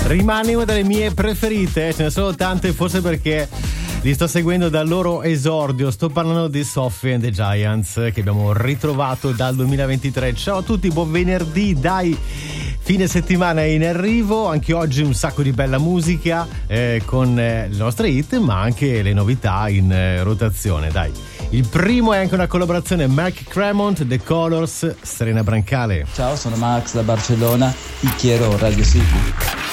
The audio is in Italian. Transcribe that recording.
rimane una delle mie preferite, ce ne sono tante, forse perché li sto seguendo dal loro esordio. Sto parlando di Sophie and the Giants, che abbiamo ritrovato dal 2023. Ciao a tutti, buon venerdì, dai, fine settimana è in arrivo, anche oggi un sacco di bella musica con le nostre hit, ma anche le novità in rotazione, dai. Il primo è anche una collaborazione Mark Cremont, The Colors, Serena Brancale. Ciao, sono Max da Barcellona, ti quiero Radio City.